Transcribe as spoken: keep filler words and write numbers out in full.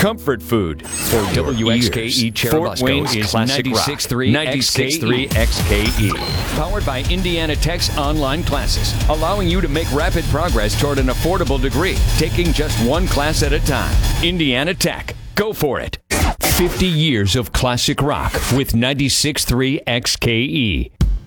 comfort food. For W X K E Fort Wayne's is Classic ninety-six Rock. point three ninety-six point three X K E. Powered by Indiana Tech's online classes, allowing you to make rapid progress toward an affordable degree, taking just one class at a time. Indiana Tech. Go for it. fifty years of classic rock with ninety-six point three X K E.